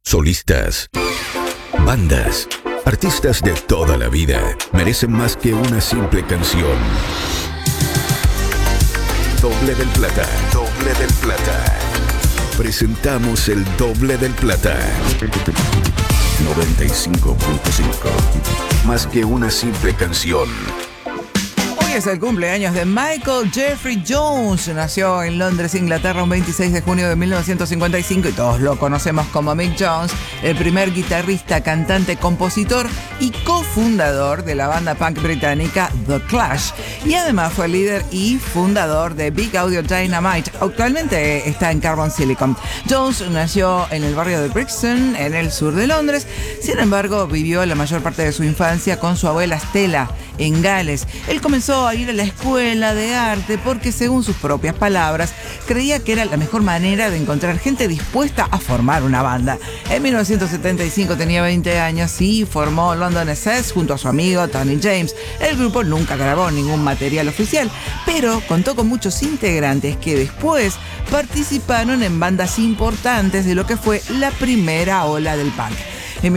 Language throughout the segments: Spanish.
Solistas, bandas, artistas de toda la vida merecen más que una simple canción. Doble del Plata. Doble del Plata. Presentamos el Doble del Plata. 95.5. Más que una simple canción. Hoy es el cumpleaños de Michael Jeffrey Jones. Nació en Londres, Inglaterra, un 26 de junio de 1955 y todos lo conocemos como Mick Jones, el primer guitarrista, cantante, compositor y cofundador de la banda punk británica The Clash. Y además fue líder y fundador de Big Audio Dynamite. Actualmente está en Carbon Silicon. Jones nació en el barrio de Brixton, en el sur de Londres. Sin embargo, vivió la mayor parte de su infancia con su abuela Stella en Gales. Él comenzó a ir a la escuela de arte porque, según sus propias palabras, creía que era la mejor manera de encontrar gente dispuesta a formar una banda. En 1975 tenía 20 años y formó London SS junto a su amigo Tony James. El grupo nunca grabó ningún material oficial, pero contó con muchos integrantes que después participaron en bandas importantes de lo que fue la primera ola del punk. En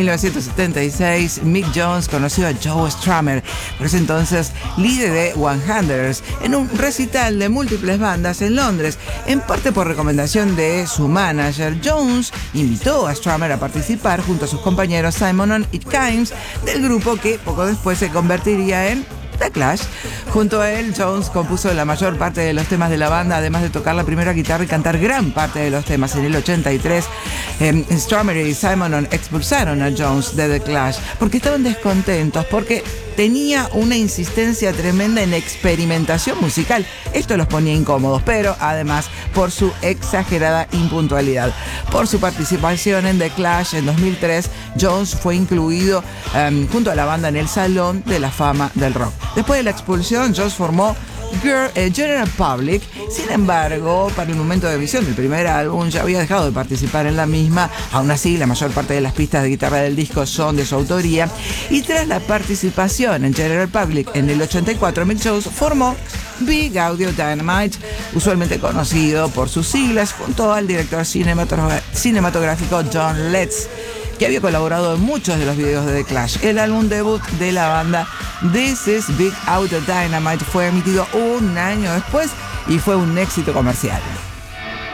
1976, Mick Jones conoció a Joe Strummer, por ese entonces líder de 100ers, en un recital de múltiples bandas en Londres. En parte por recomendación de su manager, Jones invitó a Strummer a participar junto a sus compañeros Simon y Kimes del grupo que poco después se convertiría en The Clash. Junto a él, Jones compuso la mayor parte de los temas de la banda, además de tocar la primera guitarra y cantar gran parte de los temas. En el 83, Strummer y Simon expulsaron a Jones de The Clash porque estaban descontentos, porque tenía una insistencia tremenda en experimentación musical. Esto los ponía incómodos, pero además por su exagerada impuntualidad. Por su participación en The Clash en 2003, Jones fue incluido junto a la banda en el Salón de la Fama del Rock. Después de la expulsión, Jones formó General Public. Sin embargo, para el momento de emisión del primer álbum ya había dejado de participar en la misma. Aún así, la mayor parte de las pistas de guitarra del disco son de su autoría. Y tras la participación en General Public en el 84, Mick Jones formó Big Audio Dynamite, usualmente conocido por sus siglas, junto al director cinematográfico John Letts, que había colaborado en muchos de los videos de The Clash. El álbum debut de la banda, This Is Big Audio Dynamite, fue emitido un año después y fue un éxito comercial.